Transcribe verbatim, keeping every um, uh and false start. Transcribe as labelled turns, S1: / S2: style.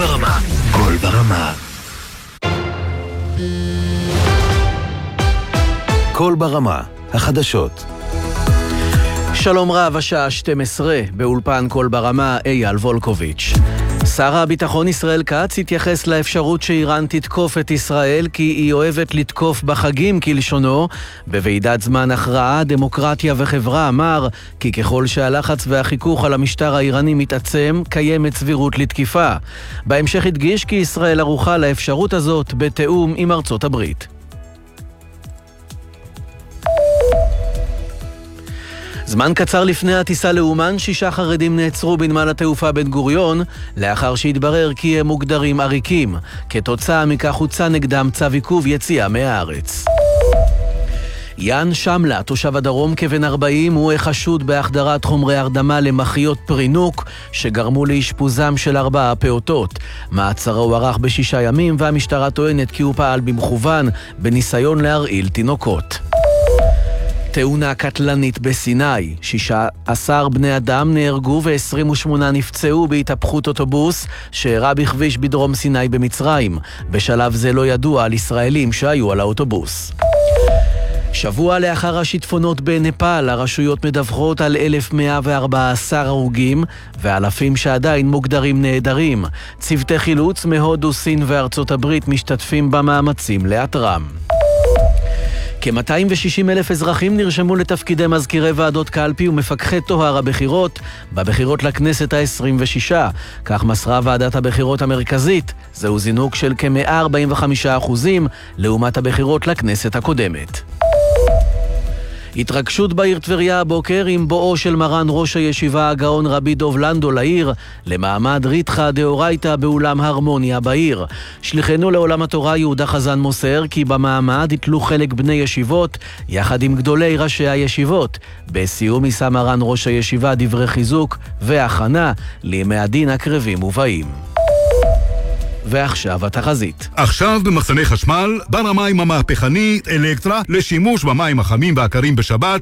S1: ברמה. קול ברמה. קול ברמה. החדשות. שלום רב, השעה שתים עשרה, באולפן קול ברמה, אייל וולקוביץ'. שר הביטחון ישראל כץ התייחס לאפשרות שאיראן תתקוף את ישראל כי היא אוהבת לתקוף בחגים כלשונו. בוועידת זמן הכרעה, דמוקרטיה וחברה אמר כי ככל שהלחץ והחיכוך על המשטר האיראני מתעצם, קיימת סבירות לתקיפה. בהמשך הדגיש כי ישראל ערוכה לאפשרות הזאת בתיאום עם ארצות הברית. זמן קצר לפני הטיסה לאומן, שישה חרדים נעצרו בנמל התעופה בן גוריון, לאחר שהתברר כי הם מוגדרים עריקים. כתוצאה מכך הוצא נגדם צו עיכוב יציאה מהארץ. יאן שמלה, תושב הדרום כבן ארבעים, הוא חשוד בהחדרת חומרי הרדמה למחיות פרינוק, שגרמו לאשפוזם של ארבעה פעוטות. מעצרו הוארך בשישה ימים, והמשטרה טוענת כי הוא פעל במכוון, בניסיון להרעיל תינוקות. תאונה קטלנית בסיני, שישה עשר בני אדם נהרגו ו-עשרים ושמונה נפצעו בהתהפכות אוטובוס שאירע בכביש בדרום סיני במצרים. בשלב זה לא ידוע על ישראלים שהיו על האוטובוס. שבוע לאחר השיטפונות בנפאל, הרשויות מדווחות על אלף מאה וארבע עשרה הרוגים ואלפים שעדיין מוגדרים נהדרים. צוותי חילוץ מהודו, סין וארצות הברית משתתפים במאמצים לאתרם. כ-מאתיים ושישים אלף אזרחים נרשמו לתפקידי מזכירי ועדות קלפי ומפקחי טוהר הבחירות בבחירות לכנסת ה-עשרים ושש. כך מסרה ועדת הבחירות המרכזית. זהו זינוק של כ-מאה ארבעים וחמישה אחוזים לעומת הבחירות לכנסת הקודמת. התרגשות בעיר טבריה הבוקר עם בואו של מרן ראש הישיבה הגאון רבי דוב לנדו לעיר למעמד ריתחא דאורייתא באולם הרמוניה בעיר. שליחנו לעולם התורה יהודה חזן מוסר כי במעמד יתלו חלק בני ישיבות יחד עם גדולי ראשי הישיבות. בסיום יישא מרן ראש הישיבה דברי חיזוק והכנה לימי הדין הקרבים ובאים. ועכשיו התחזית.
S2: עכשיו במחסני חשמל, בר המים המהפכנית אלקטרה לשימוש במים החמים והקרים בשבת